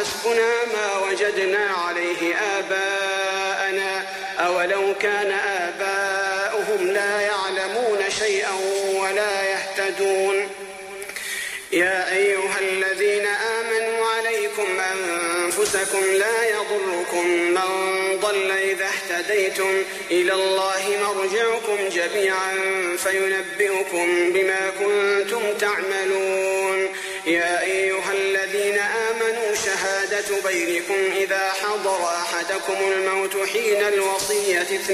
حسبنا ما وجدنا عليه آباءنا أولو كان آباؤهم لا يعلمون شيئا ولا يهتدون يا أيها الذين آمنوا عليكم أنفسكم لا يضركم من ضل إذا اهتديتم إلى الله مرجعكم جميعا فينبئكم بما كنتم تعملون يا أيها الذين آمنوا شهادة بينكم إذا حضر أحدكم الموت حين الوصية